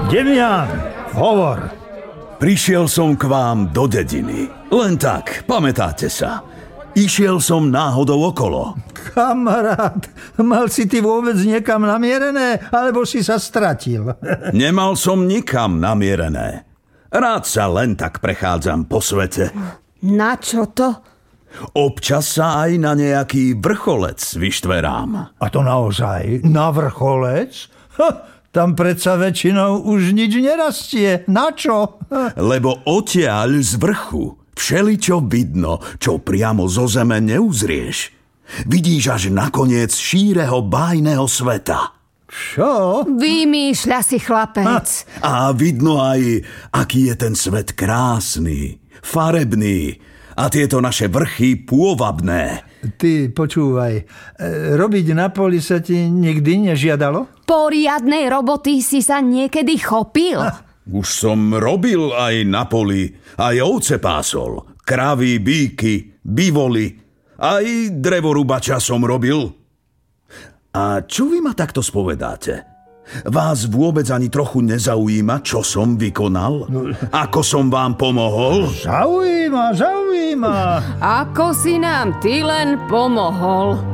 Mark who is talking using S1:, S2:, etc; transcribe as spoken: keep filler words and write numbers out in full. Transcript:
S1: Demián, hovor.
S2: Prišiel som k vám do dediny. Len tak, pamätáte sa. Išiel som náhodou okolo.
S1: Kamarát, mal si ty vôbec niekam namierené, alebo si sa stratil?
S2: Nemal som nikam namierené. Rád sa len tak prechádzam po svete.
S3: Na čo to?
S2: Občas sa aj na nejaký vrcholec vyštverám.
S1: A to naozaj? Na vrcholec? Ha, tam predsa väčšinou už nič nerastie. Na čo? Ha.
S2: Lebo odtiaľ z vrchu všeličo vidno, čo priamo zo zeme neuzrieš. Vidíš až nakoniec šíreho bájneho sveta.
S1: Čo?
S3: Vymýšľa si chlapec.
S2: A vidno aj, aký je ten svet krásny, farebný a tieto naše vrchy pôvabné.
S1: Ty, počúvaj, e, robiť na poli sa ti nikdy nežiadalo?
S3: Poriadnej roboty si sa niekedy chopil?
S2: Už som robil aj na poli, aj ovce pásol, kravy, bíky, bivoli, aj drevorúbača som robil. A čo vy ma takto spovedáte? Vás vôbec ani trochu nezaujíma, čo som vykonal? Ako som vám pomohol?
S1: Zaujíma, zaujíma.
S3: Ako si nám ty len pomohol?